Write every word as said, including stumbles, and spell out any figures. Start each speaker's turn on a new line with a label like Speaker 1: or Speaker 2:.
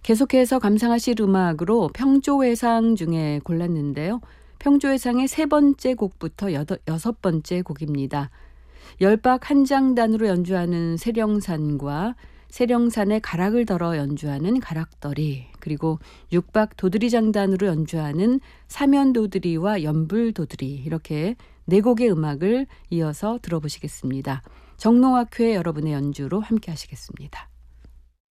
Speaker 1: 계속해서 감상하실 음악으로 평조회상 중에 골랐는데요. 평조회상의 세 번째 곡부터 여덟, 여섯 번째 곡입니다. 열박 한장단으로 연주하는 세령산과 세령산의 가락을 덜어 연주하는 가락덜이, 그리고 육박 도드리장단으로 연주하는 사면도드리와 연불도드리, 이렇게 네 곡의 음악을 이어서 들어보시겠습니다. 정농학회 여러분의 연주로 함께 하시겠습니다.